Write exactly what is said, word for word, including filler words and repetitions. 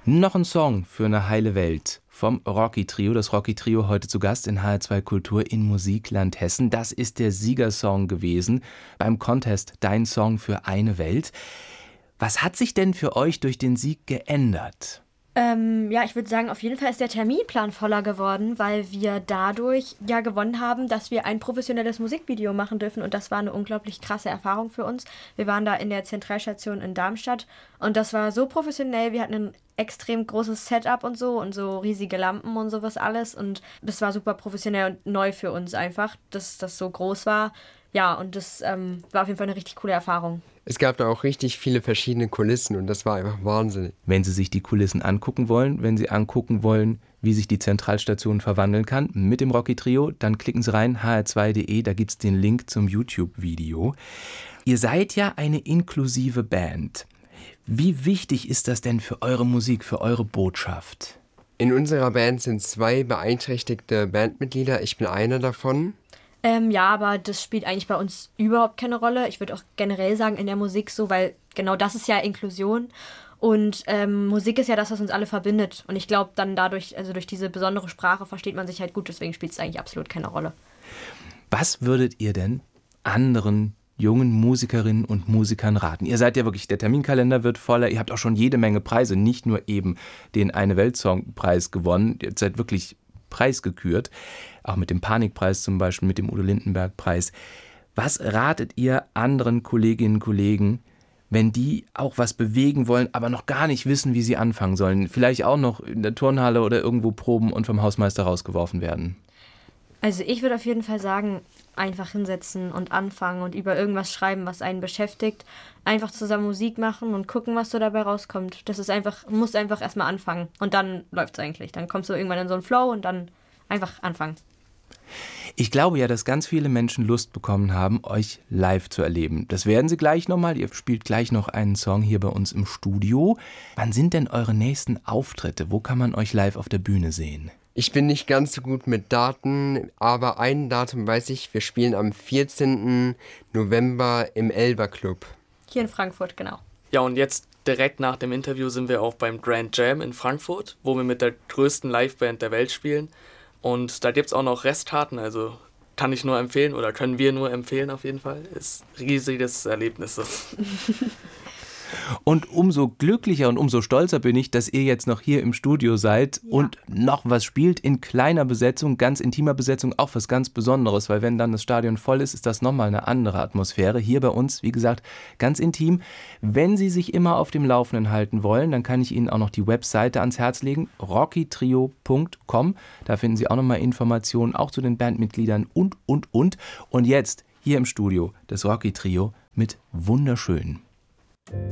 Noch ein Song für eine heile Welt vom Rocky Trio. Das Rocky Trio heute zu Gast in H R zwei Kultur in Musikland Hessen. Das ist der Siegersong gewesen beim Contest Dein Song für eine Welt. Was hat sich denn für euch durch den Sieg geändert? Ähm, ja, ich würde sagen, auf jeden Fall ist der Terminplan voller geworden, weil wir dadurch ja gewonnen haben, dass wir ein professionelles Musikvideo machen dürfen, und das war eine unglaublich krasse Erfahrung für uns. Wir waren da in der Zentralstation in Darmstadt und das war so professionell, wir hatten ein extrem großes Setup und so und so riesige Lampen und sowas alles, und das war super professionell und neu für uns einfach, dass das so groß war. Ja, und das ähm, war auf jeden Fall eine richtig coole Erfahrung. Es gab da auch richtig viele verschiedene Kulissen und das war einfach wahnsinnig. Wenn Sie sich die Kulissen angucken wollen, wenn Sie angucken wollen, wie sich die Zentralstation verwandeln kann mit dem Rocky Trio, dann klicken Sie rein, h r zwei punkt d e, da gibt es den Link zum YouTube-Video. Ihr seid ja eine inklusive Band. Wie wichtig ist das denn für eure Musik, für eure Botschaft? In unserer Band sind zwei beeinträchtigte Bandmitglieder, ich bin einer davon. Ähm, ja, aber das spielt eigentlich bei uns überhaupt keine Rolle. Ich würde auch generell sagen in der Musik so, weil genau das ist ja Inklusion. Und ähm, Musik ist ja das, was uns alle verbindet. Und ich glaube dann dadurch, also durch diese besondere Sprache versteht man sich halt gut. Deswegen spielt es eigentlich absolut keine Rolle. Was würdet ihr denn anderen jungen Musikerinnen und Musikern raten? Ihr seid ja wirklich, der Terminkalender wird voller. Ihr habt auch schon jede Menge Preise, nicht nur eben den Eine-Welt-Song-Preis gewonnen. Ihr seid wirklich preisgekürt. Auch mit dem Panikpreis zum Beispiel, mit dem Udo-Lindenberg-Preis. Was ratet ihr anderen Kolleginnen und Kollegen, wenn die auch was bewegen wollen, aber noch gar nicht wissen, wie sie anfangen sollen? Vielleicht auch noch in der Turnhalle oder irgendwo proben und vom Hausmeister rausgeworfen werden? Also ich würde auf jeden Fall sagen, einfach hinsetzen und anfangen und über irgendwas schreiben, was einen beschäftigt. Einfach zusammen Musik machen und gucken, was so dabei rauskommt. Das ist einfach, musst einfach erstmal anfangen und dann läuft's eigentlich. Dann kommst du irgendwann in so einen Flow und dann einfach anfangen. Ich glaube ja, dass ganz viele Menschen Lust bekommen haben, euch live zu erleben. Das werden sie gleich nochmal. Ihr spielt gleich noch einen Song hier bei uns im Studio. Wann sind denn eure nächsten Auftritte? Wo kann man euch live auf der Bühne sehen? Ich bin nicht ganz so gut mit Daten, aber ein Datum weiß ich, wir spielen am vierzehnten November im Elber Club. Hier in Frankfurt, genau. Ja, und jetzt direkt nach dem Interview sind wir auch beim Grand Jam in Frankfurt, wo wir mit der größten Liveband der Welt spielen. Und da gibt es auch noch Restkarten, also kann ich nur empfehlen oder können wir nur empfehlen auf jeden Fall. Ist ein riesiges Erlebnis. Und umso glücklicher und umso stolzer bin ich, dass ihr jetzt noch hier im Studio seid ja. und noch was spielt in kleiner Besetzung, ganz intimer Besetzung, auch was ganz Besonderes, weil wenn dann das Stadion voll ist, ist das nochmal eine andere Atmosphäre. Hier bei uns, wie gesagt, ganz intim. Wenn Sie sich immer auf dem Laufenden halten wollen, dann kann ich Ihnen auch noch die Webseite ans Herz legen, rocky trio punkt com. Da finden Sie auch nochmal Informationen, auch zu den Bandmitgliedern und, und, und. Und jetzt hier im Studio das Rocky Trio mit Wunderschön.